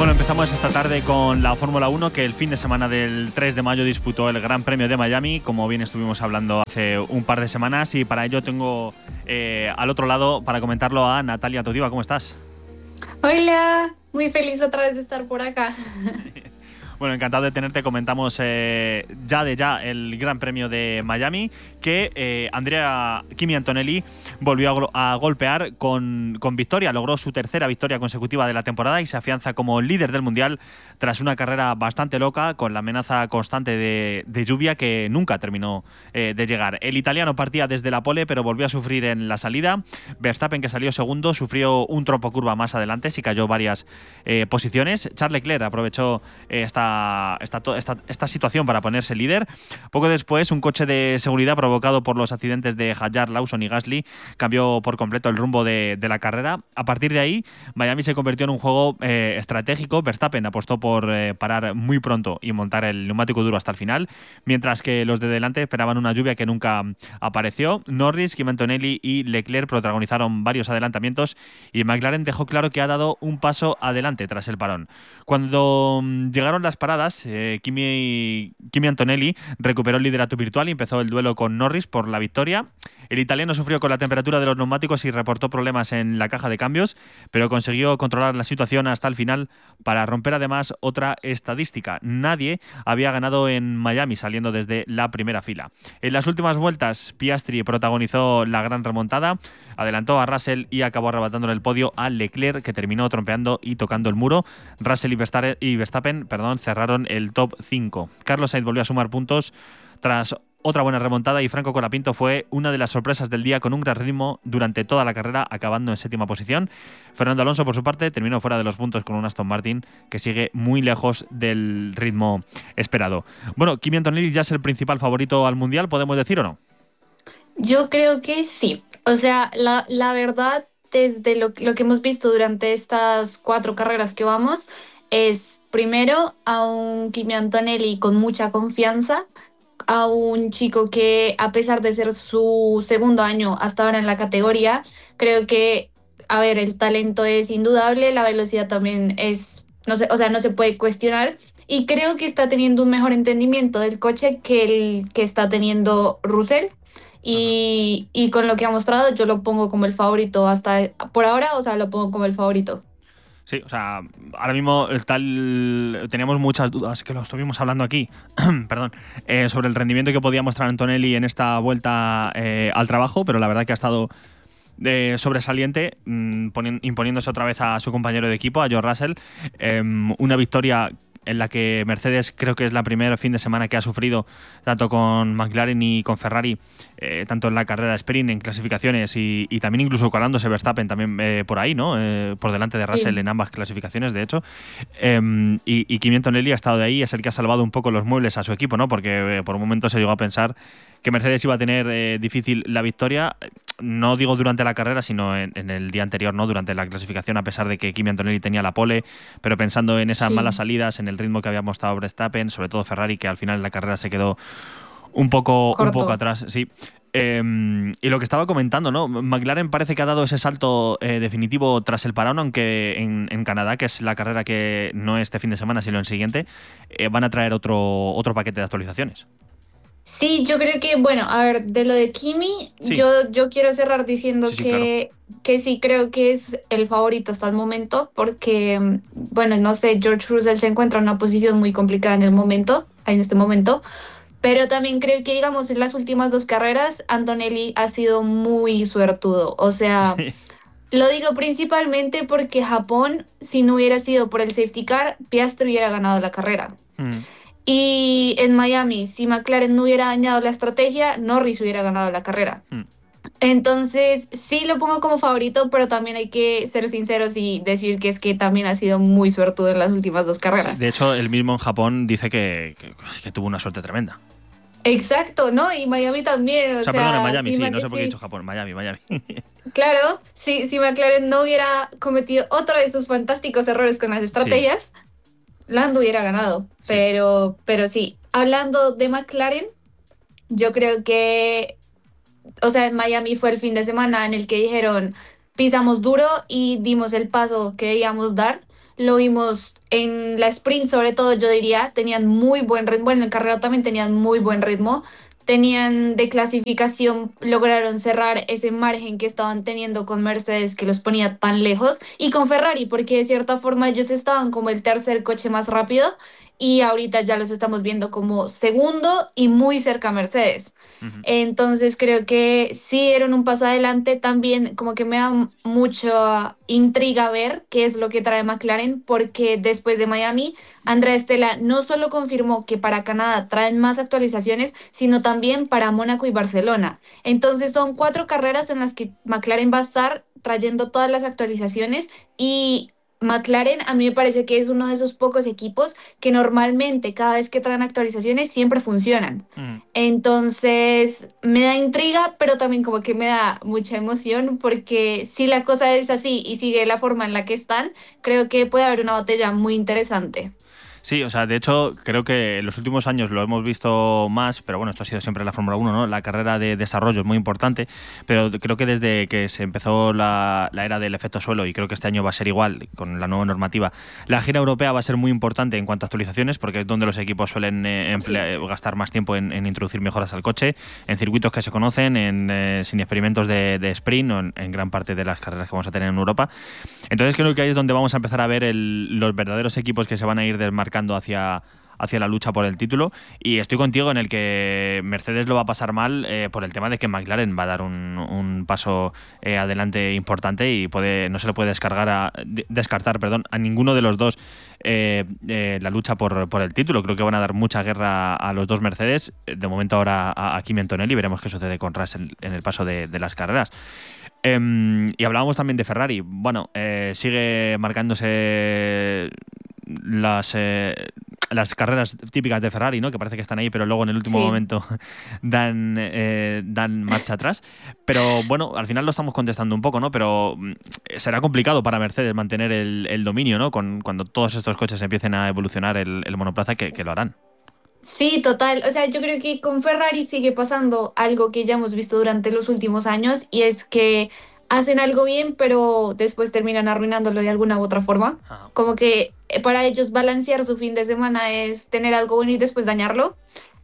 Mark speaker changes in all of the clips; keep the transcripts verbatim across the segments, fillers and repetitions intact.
Speaker 1: Bueno, empezamos esta tarde con la Fórmula uno, que el fin de semana del tres de mayo disputó el Gran Premio de Miami, como bien estuvimos hablando hace un par de semanas, y para ello tengo eh, al otro lado para comentarlo a Natalia Todiva. ¿Cómo estás?
Speaker 2: Hola, muy feliz otra vez de estar por acá.
Speaker 1: Bueno, encantado de tenerte. Comentamos eh, ya de ya el Gran Premio de Miami, que eh, Andrea Kimi Antonelli volvió a, go- a golpear con, con victoria. Logró su tercera victoria consecutiva de la temporada y se afianza como líder del Mundial tras una carrera bastante loca, con la amenaza constante de, de lluvia que nunca terminó eh, de llegar. El italiano partía desde la pole, pero volvió a sufrir en la salida. Verstappen, que salió segundo, sufrió un trompo curva más adelante, sí cayó varias eh, posiciones. Charles Leclerc aprovechó eh, esta Esta, esta, esta situación para ponerse líder. Poco después, un coche de seguridad provocado por los accidentes de Hadjar, Lawson y Gasly cambió por completo el rumbo de, de la carrera. A partir de ahí, Miami se convirtió en un juego eh, estratégico. Verstappen apostó por eh, parar muy pronto y montar el neumático duro hasta el final, mientras que los de delante esperaban una lluvia que nunca apareció. Norris, Kimi Antonelli y Leclerc protagonizaron varios adelantamientos y McLaren dejó claro que ha dado un paso adelante tras el parón. Cuando mm, llegaron las paradas, eh, Kimi, Kimi Antonelli recuperó el liderato virtual y empezó el duelo con Norris por la victoria. El italiano sufrió con la temperatura de los neumáticos y reportó problemas en la caja de cambios, pero consiguió controlar la situación hasta el final para romper además otra estadística. Nadie había ganado en Miami saliendo desde la primera fila. En las últimas vueltas, Piastri protagonizó la gran remontada, adelantó a Russell y acabó arrebatándole el podio a Leclerc, que terminó trompeando y tocando el muro. Russell y Verstappen, y Verstappen perdón, cerraron el top cinco. Carlos Sainz volvió a sumar puntos tras otra buena remontada y Franco Colapinto fue una de las sorpresas del día con un gran ritmo durante toda la carrera, acabando en séptima posición. Fernando Alonso, por su parte, terminó fuera de los puntos con un Aston Martin que sigue muy lejos del ritmo esperado. Bueno, Kimi Antonelli ya es el principal favorito al Mundial, ¿podemos decir o no?
Speaker 2: Yo creo que sí. O sea, la, la verdad, desde lo, lo que hemos visto durante estas cuatro carreras que vamos, es primero a un Kimi Antonelli con mucha confianza, a un chico que a pesar de ser su segundo año hasta ahora en la categoría, creo que, a ver, el talento es indudable, la velocidad también es, no sé, o sea, no se puede cuestionar. Y creo que está teniendo un mejor entendimiento del coche que el que está teniendo Russell.
Speaker 1: Ajá.
Speaker 2: Y, y con lo que ha mostrado, yo lo pongo como el favorito hasta por ahora, o sea, lo pongo como el favorito.
Speaker 1: Sí, o sea, ahora mismo el tal teníamos muchas dudas, que lo estuvimos hablando aquí, perdón, eh, sobre el rendimiento que podía mostrar Antonelli en esta vuelta eh, al trabajo, pero la verdad que ha estado eh, sobresaliente, mmm, ponien- imponiéndose otra vez a su compañero de equipo, a George Russell. Eh, una victoria en la que Mercedes creo que es la primera fin de semana que ha sufrido tanto con McLaren y con Ferrari, eh, tanto en la carrera sprint, en clasificaciones y, y también incluso colándose Verstappen también eh, por ahí, ¿no? Eh, por delante de Russell
Speaker 2: Sí.
Speaker 1: en ambas clasificaciones, de hecho. Eh, y, y Kimi Antonelli ha estado de ahí, es el que ha salvado un poco los muebles a su equipo, ¿no? Porque eh, por un momento se llegó a pensar que Mercedes iba a tener eh, difícil la victoria, no digo durante la carrera, sino en, en el día anterior, ¿no? Durante la clasificación, a pesar de que Kimi Antonelli tenía la pole, pero pensando en esas malas
Speaker 2: Sí.
Speaker 1: salidas, en el ritmo que había mostrado Verstappen, sobre todo Ferrari, que al final en la carrera se quedó un poco, un poco
Speaker 2: Corto.
Speaker 1: atrás, sí. Eh, y lo que estaba comentando, ¿no? McLaren parece que ha dado ese salto eh, definitivo tras el parón, aunque en, en Canadá, que es la carrera que no este fin de semana, sino el siguiente, eh, van a traer otro, otro paquete de actualizaciones.
Speaker 2: Sí, yo creo que, bueno, a ver, de lo de Kimi,
Speaker 1: Sí,
Speaker 2: yo, yo quiero cerrar diciendo
Speaker 1: sí, sí, claro.
Speaker 2: que, que sí creo que es el favorito hasta el momento, porque, mm, bueno, no sé, George Russell se encuentra en una posición muy complicada en el momento, en este momento, pero también creo que, digamos, en las últimas dos carreras, Antonelli ha sido muy suertudo. O sea,
Speaker 1: Sí.
Speaker 2: lo digo principalmente porque Japón, si no hubiera sido por el safety car, Piastri hubiera ganado la carrera.
Speaker 1: Mm.
Speaker 2: Y en Miami, si McLaren no hubiera dañado la estrategia, Norris hubiera ganado la carrera.
Speaker 1: Mm.
Speaker 2: Entonces, sí lo pongo como favorito, pero también hay que ser sinceros y decir que es que también ha sido muy suertudo en las últimas dos
Speaker 1: Sí,
Speaker 2: carreras.
Speaker 1: de hecho, el mismo en Japón dice que, que- que tuvo una suerte tremenda.
Speaker 2: Exacto, ¿no? Y Miami también,
Speaker 1: O
Speaker 2: o
Speaker 1: sea, perdón, en
Speaker 2: sea,
Speaker 1: Miami,
Speaker 2: sí,
Speaker 1: sí,
Speaker 2: Ma-
Speaker 1: no sé por qué he dicho
Speaker 2: sí,
Speaker 1: Japón, Miami, Miami.
Speaker 2: claro, sí, si McLaren no hubiera cometido otro de sus fantásticos errores con las
Speaker 1: Sí,
Speaker 2: estrategias, Lando hubiera ganado.
Speaker 1: sí.
Speaker 2: Pero, pero sí, hablando de McLaren, yo creo que, o sea, en Miami fue el fin de semana en el que dijeron, pisamos duro y dimos el paso que debíamos dar. lo vimos en la sprint sobre todo, yo diría, tenían muy buen ritmo, en el carrera también tenían muy buen ritmo, tenían de clasificación, lograron cerrar ese margen que estaban teniendo con Mercedes que los ponía tan lejos y con Ferrari, porque de cierta forma ellos estaban como el tercer coche más rápido y ahorita ya los estamos viendo como segundo y muy cerca a Mercedes.
Speaker 1: Ujú.
Speaker 2: Entonces creo que sí dieron un paso adelante. También como que me da mucha intriga ver qué es lo que trae McLaren, porque después de Miami, Andrea Stella no solo confirmó que para Canadá traen más actualizaciones, sino también para Mónaco y Barcelona. Entonces son cuatro carreras en las que McLaren va a estar trayendo todas las actualizaciones y McLaren a mí me parece que es uno de esos pocos equipos que normalmente cada vez que traen actualizaciones siempre funcionan.
Speaker 1: Ujú.
Speaker 2: Entonces, me da intriga, pero también como que me da mucha emoción porque si la cosa es así y sigue la forma en la que están, creo que puede haber una batalla muy interesante.
Speaker 1: Sí, o sea, de hecho, creo que en los últimos años lo hemos visto más, pero bueno, esto ha sido siempre la Fórmula Uno, ¿no? La carrera de desarrollo es muy importante, pero creo que desde que se empezó la, la era del efecto suelo, y creo que este año va a ser igual con la nueva normativa, la gira europea va a ser muy importante en cuanto a actualizaciones, porque es donde los equipos suelen eh,
Speaker 2: Sí.
Speaker 1: emplea- gastar más tiempo en, en introducir mejoras al coche, en circuitos que se conocen, en, eh, sin experimentos de, de sprint, o en, en gran parte de las carreras que vamos a tener en Europa. Entonces creo que ahí es donde vamos a empezar a ver el- los verdaderos equipos que se van a ir desmarcando hacia, hacia la lucha por el título. Y estoy contigo en el que Mercedes lo va a pasar mal eh, por el tema de que McLaren va a dar un, un paso eh, adelante importante y puede, no se le puede descargar a, de- descartar perdón, a ninguno de los dos eh, eh, la lucha por, por el título. Creo que van a dar mucha guerra a los dos Mercedes. De momento ahora a, a Kimi Antonelli. Veremos qué sucede con Russell en el paso de, de las carreras. Em, y hablábamos también de Ferrari. Bueno, eh, sigue marcándose las, eh, las carreras típicas de Ferrari, ¿no? Que parece que están ahí, pero luego en el último
Speaker 2: Sí.
Speaker 1: momento dan, eh, dan marcha atrás. Pero bueno, al final lo estamos contestando un poco, ¿no? Pero mm, será complicado para Mercedes mantener el, el dominio, ¿no? Con, cuando todos estos coches empiecen a evolucionar el, el monoplaza, que, que lo harán.
Speaker 2: Sí, total. O sea, yo creo que con Ferrari sigue pasando algo que ya hemos visto durante los últimos años y es que hacen algo bien, pero después terminan arruinándolo de alguna u otra forma.
Speaker 1: Ajá.
Speaker 2: Como que eh, para ellos balancear su fin de semana es tener algo bueno y después dañarlo.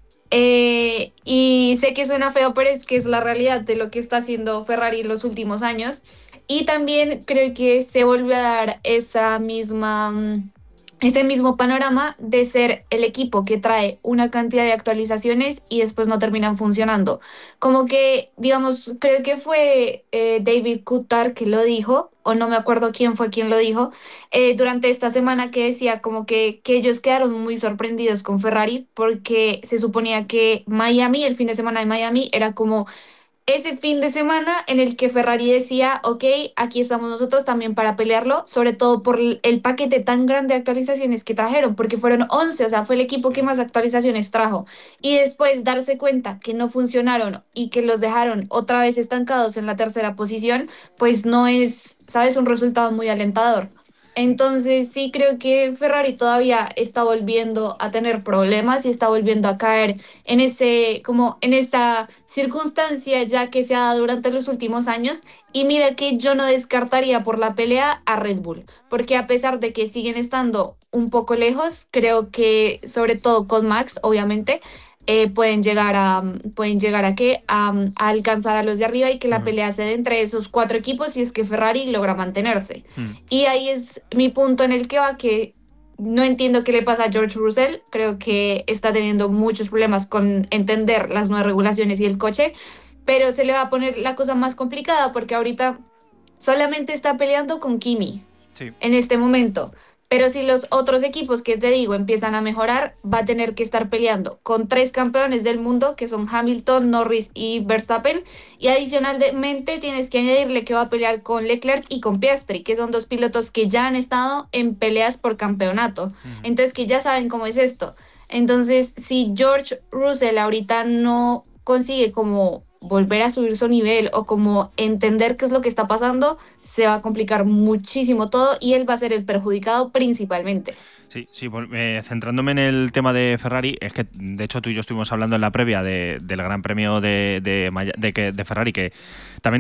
Speaker 2: Eh, y sé que suena feo, pero es que es la realidad de lo que está haciendo Ferrari en los últimos años. Y también creo que se vuelve a dar esa misma, mm, ese mismo panorama de ser el equipo que trae una cantidad de actualizaciones y después no terminan funcionando. Como que, digamos, creo que fue eh, David Coulthard que lo dijo, o no me acuerdo quién fue quien lo dijo, eh, durante esta semana que decía como que, que ellos quedaron muy sorprendidos con Ferrari porque se suponía que Miami, el fin de semana de Miami, era como ese fin de semana en el que Ferrari decía, ok, aquí estamos nosotros también para pelearlo, sobre todo por el el paquete tan grande de actualizaciones que trajeron, porque fueron once, o sea, fue el equipo que
Speaker 1: Sí.
Speaker 2: más actualizaciones trajo. Y después darse cuenta que no funcionaron y que los dejaron otra vez estancados en la tercera posición, pues no es, ¿sabes?, un resultado muy alentador. Entonces sí creo que Ferrari todavía está volviendo a tener problemas y está volviendo a caer en ese, como en esta circunstancia ya que se ha dado durante los últimos años. Y mira que yo no descartaría por la pelea a Red Bull, porque a pesar de que siguen estando un poco lejos, creo que sobre todo con Max, obviamente, eh, pueden llegar a, pueden llegar a qué, a, a alcanzar a los de arriba y que la
Speaker 1: Ujú.
Speaker 2: pelea se dé entre esos cuatro equipos si es que Ferrari logra mantenerse.
Speaker 1: Mm.
Speaker 2: Y ahí es mi punto en el que va, que no entiendo qué le pasa a George Russell. Creo que está teniendo muchos problemas con entender las nuevas regulaciones y el coche, pero se le va a poner la cosa más complicada porque ahorita solamente está peleando con Kimi
Speaker 1: Sí.
Speaker 2: en este momento. Pero si los otros equipos que te digo empiezan a mejorar, va a tener que estar peleando con tres campeones del mundo, que son Hamilton, Norris y Verstappen. Y adicionalmente tienes que añadirle que va a pelear con Leclerc y con Piastri, que son dos pilotos que ya han estado en peleas por campeonato.
Speaker 1: Ujú.
Speaker 2: Entonces, que ya saben cómo es esto. Entonces, si George Russell ahorita no consigue como volver a subir su nivel o como entender qué es lo que está pasando, se va a complicar muchísimo todo y él va a ser el perjudicado principalmente.
Speaker 1: Sí, sí, vol- eh, centrándome en el tema de Ferrari, es que de hecho tú y yo estuvimos hablando en la previa de- del Gran Premio de, de, Maya- de que- de Ferrari, que también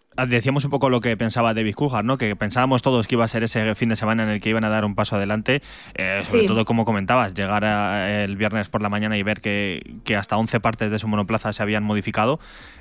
Speaker 1: Decíamos un poco lo que pensaba David Coulthard, ¿no? Que pensábamos todos que iba a ser ese fin de semana en el que iban a dar un paso adelante, eh, sobre
Speaker 2: Sí.
Speaker 1: todo como comentabas, llegar a, el viernes por la mañana y ver que, que hasta once partes de su monoplaza se habían modificado.